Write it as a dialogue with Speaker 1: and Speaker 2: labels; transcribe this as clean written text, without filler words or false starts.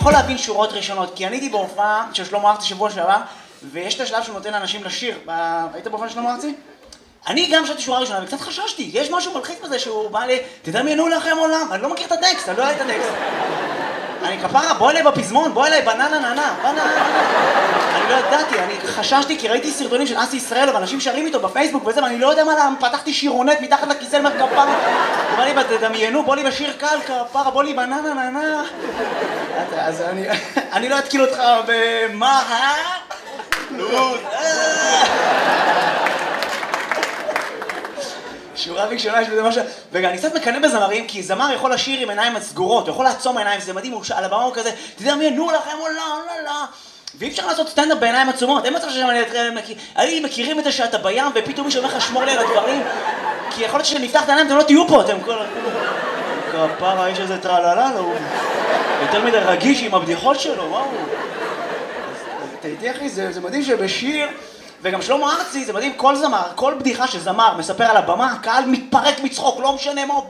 Speaker 1: יכול להבין שורות ראשונות, כי אני הייתי בהופעה של שלמה ארצי שבוע שעבר, ויש את השלב שהוא נותן לאנשים לשיר. היית בהופעה של שלמה ארצי? אני גם שרתי שורה ראשונה, וקצת חששתי, יש משהו מלחיץ בזה שהוא בא לי, תדמיינו לכם עולם, אני לא מכיר את הטקסט, אני לא יודע את הטקסט. אני כפרה, בוא אליי בפזמון, בוא אליי בננה ננה, אני לא ידעתי, אני חששתי כי ראיתי סרטונים של אסי ישראל, ואנשים שרים איתו בפייסבוק וזה, ואני לא יודע מה למה, פתחתי שירונט מתחת לכיסא למרכפרה, הוא בא לי תדמיינו, בוא לי בשיר קל, כפרה, בוא לי בננה ננה. אז אני לא אתקיל אותך במה, שורה ראשונה של זה משהו, וגם אני קצת מקנא בזמרים, כי זמר יכול לשיר עם עיניים סגורות, הוא יכול לעצום עיניים, זה מדהים, על הבמה הוא כזה, תדמיינו לכם עולם, ואי אפשר לעשות סטנדאפ בעיניים עצומות, אין מצב שאני מכירים את זה שאתה בים, ופתאום מישהו אומר לך שמור לי על הדברים, כי יכול להיות שנפתח את העיניים, אתם לא תהיו פה, אתם כל... כפרה, יש איזה טרללה, הוא יותר מדי רגיש עם הבדיחות שלו, וואו. תהייתי אחי, זה מדהים שבשיר... וגם שלמה ארצי, זה מדהים, כל זמר, כל בדיחה שזמר מספר על הבמה, הקהל מתפרק מצחוק, לא משנה מה,